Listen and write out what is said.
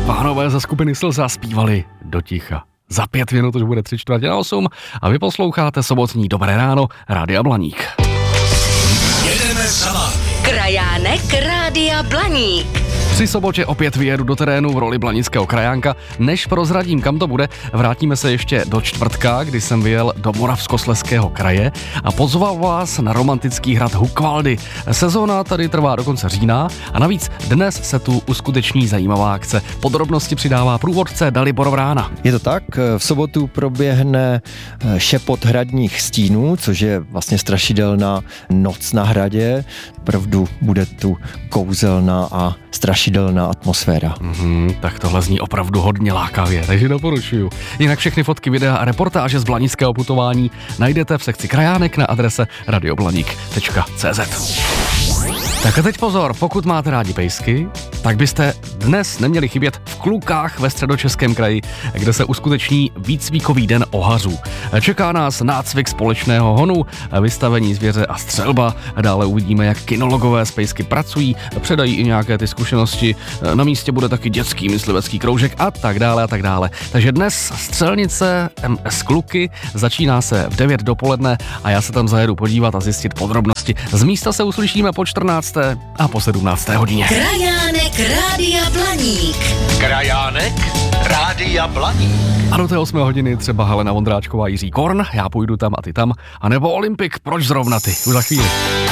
Pánové ze skupiny Slza zpívali do ticha. Za 5 minut už bude 7:45 a vy posloucháte sobotní Dobré ráno Rádia Blaník. Jedeme za vámi. Krajánek Rádia Blaník. Při sobotě opět vyjedu do terénu v roli blanického krajánka. Než prozradím, kam to bude, vrátíme se ještě do čtvrtka, kdy jsem vyjel do Moravskoslezského kraje a pozval vás na romantický hrad Hukvaldy. Sezóna tady trvá do konce října a navíc dnes se tu uskuteční zajímavá akce. Podrobnosti přidává průvodce Dalibor Vrána. Je to tak, v sobotu proběhne šepot hradních stínů, což je vlastně strašidelná noc na hradě. Opravdu bude tu kouzelná a strašidelná atmosféra. Tak tohle zní opravdu hodně lákavě, takže doporučuju. Jinak všechny fotky, videa a reportáže z blanického putování najdete v sekci Krajánek na adrese radioblaník.cz. Tak a teď pozor, pokud máte rádi pejsky, tak byste dnes neměli chybět v Klukách ve Středočeském kraji, kde se uskuteční výcvikový den ohařů. Čeká nás nácvik společného honu, vystavení zvěře a střelba. Dále uvidíme, jak kinologové s pejsky pracují, předají i nějaké ty zkušenosti. Na místě bude taky dětský myslivecký kroužek a tak dále a tak dále. Takže dnes střelnice MS Kluky začíná se v 9 dopoledne a já se tam zajedu podívat a zjistit podrobnosti. Z místa se uslyšíme po 14. a po 17. hodině. Krajánek Rádia Blaník. Krajánek Rádia Blaník. A do té 8 hodiny třeba Helena Vondráčková, Jiří Korn, já půjdu tam a ty tam, a nebo Olympik, proč zrovna ty? Už za chvíli.